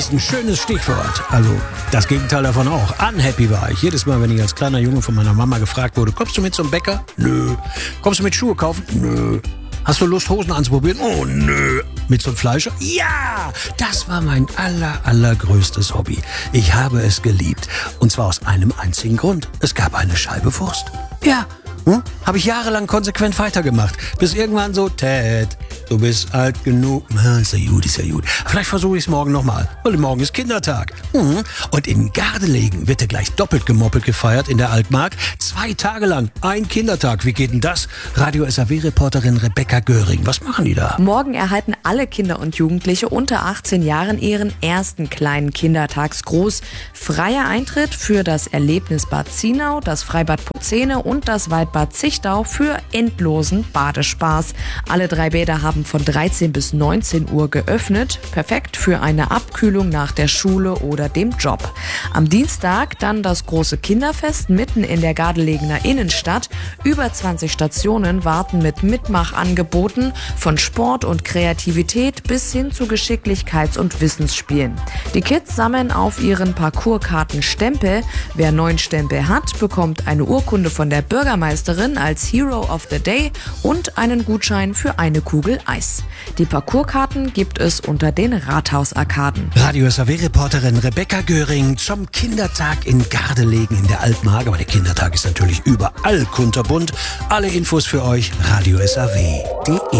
Ein schönes Stichwort. Also das Gegenteil davon auch. Unhappy war ich. Jedes Mal, wenn ich als kleiner Junge von meiner Mama gefragt wurde, kommst du mit zum Bäcker? Nö. Kommst du mit Schuhe kaufen? Nö. Hast du Lust, Hosen anzuprobieren? Oh, nö. Mit zum Fleischer? Ja! Das war mein allergrößtes Hobby. Ich habe es geliebt. Und zwar aus einem einzigen Grund. Es gab eine Scheibe Wurst. Ja. Habe ich jahrelang konsequent weitergemacht. Bis irgendwann so, Ted, du bist alt genug. Ist ja gut, ist ja gut. Vielleicht versuche ich es morgen nochmal, weil morgen ist Kindertag. Und in Gardelegen wird ja gleich doppelt gemoppelt gefeiert in der Altmark. 2 Tage lang, ein Kindertag. Wie geht denn das? Radio SAW-Reporterin Rebecca Göring. Was machen die da? Morgen erhalten alle Kinder und Jugendliche unter 18 Jahren ihren ersten kleinen Kindertagsgruß. Freier Eintritt für das Erlebnisbad Zienau, das Freibad Pozene und das Waldbad Zichtau für endlosen Badespaß. Alle 3 Bäder haben von 13 bis 19 Uhr geöffnet. Perfekt für eine Abkühlung nach der Schule oder dem Job. Am Dienstag dann das große Kinderfest mitten in der Gardelegener Innenstadt. Über 20 Stationen warten mit Mitmachangeboten von Sport und Kreativität bis hin zu Geschicklichkeits- und Wissensspielen. Die Kids sammeln auf ihren Parcourskarten Stempel. Wer 9 Stempel hat, bekommt eine Urkunde von der Bürgermeisterin als Hero of the Day und einen Gutschein für eine Kugel Eis. Die Parcourskarten gibt es unter den Rathausarkaden. Radio SAW-Reporterin Rebecca Göring zum Kindertag in Gardelegen in der Altmark. Aber der Kindertag ist natürlich überall kunterbunt. Alle Infos für euch, radiosaw.de.